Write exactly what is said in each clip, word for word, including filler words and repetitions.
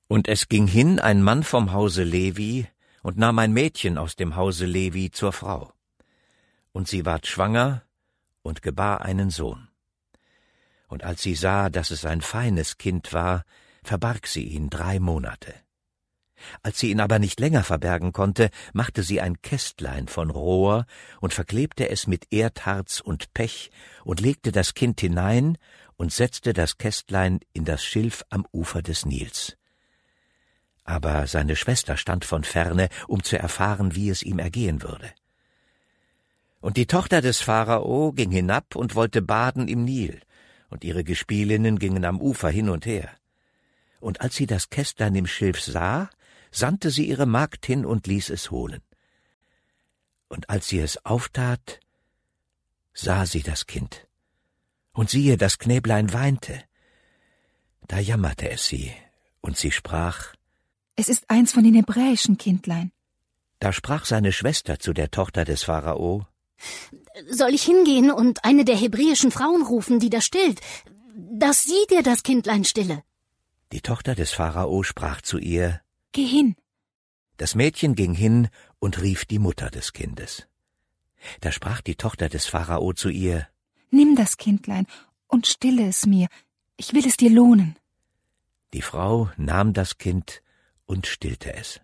Und es ging hin ein Mann vom Hause Levi und nahm ein Mädchen aus dem Hause Levi zur Frau. Und sie ward schwanger und gebar einen Sohn. Und als sie sah, dass es ein feines Kind war, verbarg sie ihn drei Monate. Als sie ihn aber nicht länger verbergen konnte, machte sie ein Kästlein von Rohr und verklebte es mit Erdharz und Pech und legte das Kind hinein und setzte das Kästlein in das Schilf am Ufer des Nils. Aber seine Schwester stand von ferne, um zu erfahren, wie es ihm ergehen würde. Und die Tochter des Pharao ging hinab und wollte baden im Nil, und ihre Gespielinnen gingen am Ufer hin und her. Und als sie das Kästlein im Schilf sah, sandte sie ihre Magd hin und ließ es holen. Und als sie es auftat, sah sie das Kind. Und siehe, das Knäblein weinte. Da jammerte es sie, und sie sprach: Es ist eins von den hebräischen Kindlein. Da sprach seine Schwester zu der Tochter des Pharao: Soll ich hingehen und eine der hebräischen Frauen rufen, die da stillt, dass sie dir das Kindlein stille? Die Tochter des Pharao sprach zu ihr: Geh hin. Das Mädchen ging hin und rief die Mutter des Kindes. Da sprach die Tochter des Pharao zu ihr: Nimm das Kindlein und stille es mir, ich will es dir lohnen. Die Frau nahm das Kind und stillte es.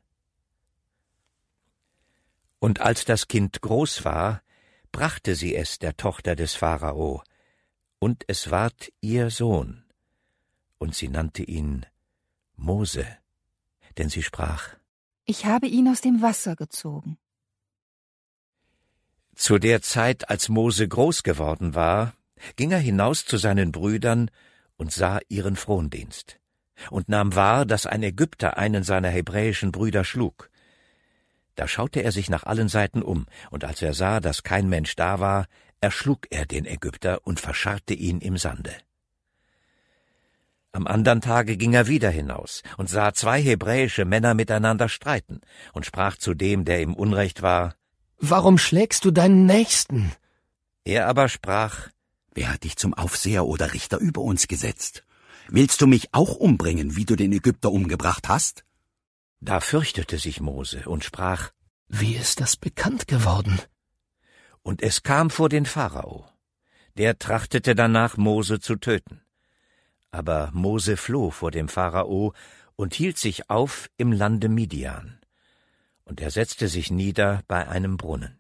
Und als das Kind groß war, brachte sie es der Tochter des Pharao, und es ward ihr Sohn, und sie nannte ihn Mose, denn sie sprach: Ich habe ihn aus dem Wasser gezogen. Zu der Zeit, als Mose groß geworden war, ging er hinaus zu seinen Brüdern und sah ihren Frondienst und nahm wahr, dass ein Ägypter einen seiner hebräischen Brüder schlug. Da schaute er sich nach allen Seiten um, und als er sah, dass kein Mensch da war, erschlug er den Ägypter und verscharrte ihn im Sande. Am andern Tage ging er wieder hinaus und sah zwei hebräische Männer miteinander streiten und sprach zu dem, der im Unrecht war: Warum schlägst du deinen Nächsten? Er aber sprach: Wer hat dich zum Aufseher oder Richter über uns gesetzt? Willst du mich auch umbringen, wie du den Ägypter umgebracht hast? Da fürchtete sich Mose und sprach: Wie ist das bekannt geworden? Und es kam vor den Pharao. Der trachtete danach, Mose zu töten. Aber Mose floh vor dem Pharao und hielt sich auf im Lande Midian. Und er setzte sich nieder bei einem Brunnen.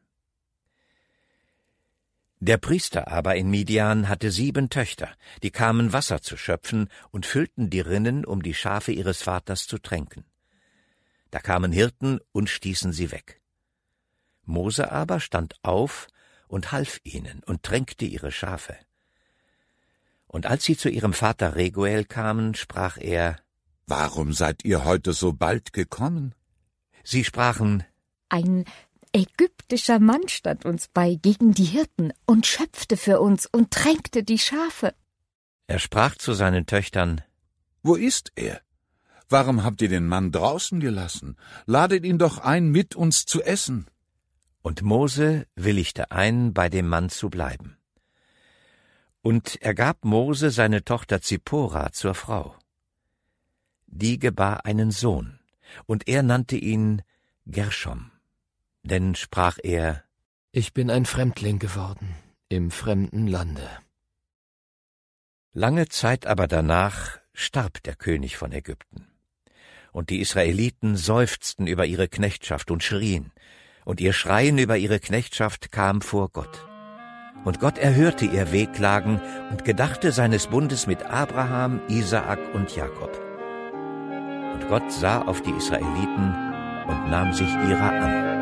Der Priester aber in Midian hatte sieben Töchter, die kamen Wasser zu schöpfen und füllten die Rinnen, um die Schafe ihres Vaters zu tränken. Da kamen Hirten und stießen sie weg. Mose aber stand auf und half ihnen und tränkte ihre Schafe. Und als sie zu ihrem Vater Reguel kamen, sprach er: Warum seid ihr heute so bald gekommen? Sie sprachen: Ein ägyptischer Mann stand uns bei gegen die Hirten und schöpfte für uns und tränkte die Schafe. Er sprach zu seinen Töchtern: Wo ist er? Warum habt ihr den Mann draußen gelassen? Ladet ihn doch ein, mit uns zu essen. Und Mose willigte ein, bei dem Mann zu bleiben. Und er gab Mose seine Tochter Zippora zur Frau. Die gebar einen Sohn, und er nannte ihn Gershom. Denn sprach er: Ich bin ein Fremdling geworden, im fremden Lande. Lange Zeit aber danach starb der König von Ägypten. Und die Israeliten seufzten über ihre Knechtschaft und schrien, und ihr Schreien über ihre Knechtschaft kam vor Gott. Und Gott erhörte ihr Wehklagen und gedachte seines Bundes mit Abraham, Isaak und Jakob. Und Gott sah auf die Israeliten und nahm sich ihrer an.